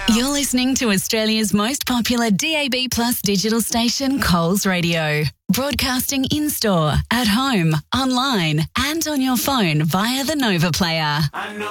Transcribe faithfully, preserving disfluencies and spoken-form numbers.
You're listening to Australia's most popular D A B Plus digital station, Coles Radio. Broadcasting in-store, at home, online and on your phone via the Nova Player. I know